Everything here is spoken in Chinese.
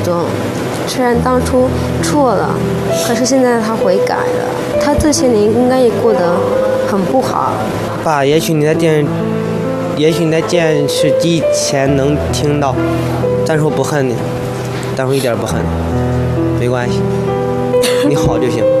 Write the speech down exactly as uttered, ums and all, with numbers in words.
中。虽然当初错了，可是现在他悔改了。他这些年应该也过得很不好。 爸，也许你在电，也许你在电视机前能听到，咱说不恨你，咱说一点不恨你，没关系，你好就行。